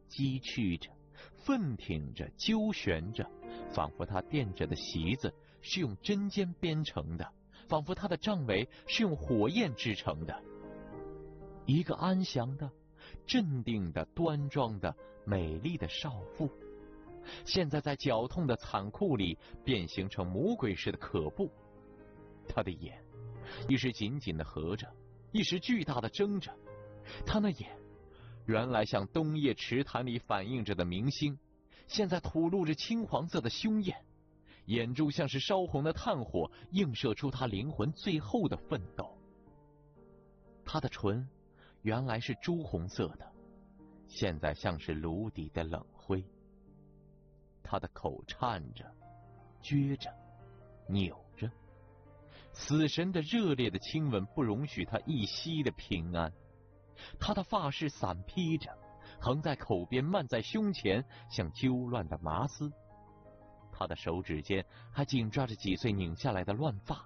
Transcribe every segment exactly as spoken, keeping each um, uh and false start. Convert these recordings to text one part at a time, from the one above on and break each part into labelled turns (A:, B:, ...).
A: 积屈着，奋挺着，纠旋着，仿佛他垫着的席子是用针尖编成的，仿佛他的帐帷是用火焰制成的。一个安详的、镇定的、端庄的、美丽的少妇，现在在绞痛的残酷里变形成魔鬼似的可怖。他的眼一时紧紧的合着，一时巨大的睁着。他那眼原来像冬夜池潭里反映着的明星，现在吐露着青黄色的凶焰，眼珠像是烧红的炭火，映射出他灵魂最后的奋斗。他的唇原来是朱红色的，现在像是炉底的冷灰。他的口颤着，撅着，扭着，死神的热烈的亲吻不容许他一息的平安。他的发饰散披着，横在口边，漫在胸前，像揪乱的麻丝。他的手指间还紧抓着几穗拧下来的乱发。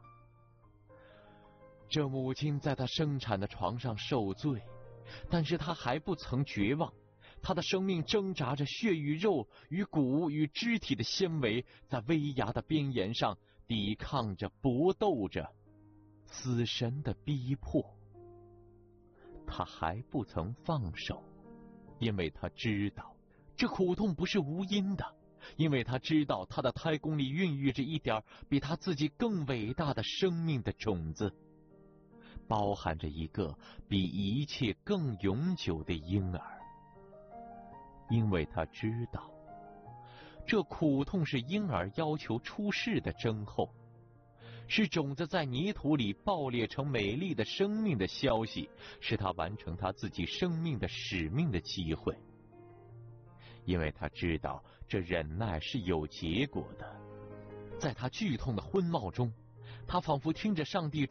A: 这母亲在他生产的床上受罪，但是他还不曾绝望。他的生命挣扎着，血与肉与骨与肢体的纤维在微崖的边沿上抵抗着，搏斗着死神的逼迫。他还不曾放手，因为他知道这苦痛不是无因的，因为他知道他的胎宫里孕育着一点比他自己更伟大的生命的种子，包含着一个比一切更永久的婴儿。因为他知道这苦痛是婴儿要求出世的征候，是种子在泥土里爆裂成美丽的生命的消息，是他完成他自己生命的使命的机会。因为他知道这忍耐是有结果的。在他剧痛的昏冒中，他仿佛听着上帝